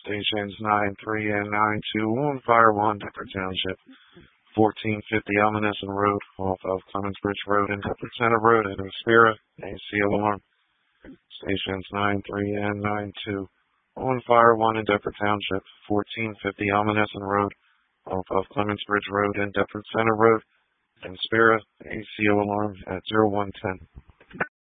Stations 9-3 and 9-2 on Fire 1, Deptford Township. 1450 Almanesson Road, off of Clemens Bridge Road and Deptford Center Road in Inspira, AC alarm. Stations 9-3 and 9-2 on Fire 1 in Deptford Township. 1450 Almanesson Road, off of Clemens Bridge Road and Deptford Center Road in Inspira, ACO alarm at 0110.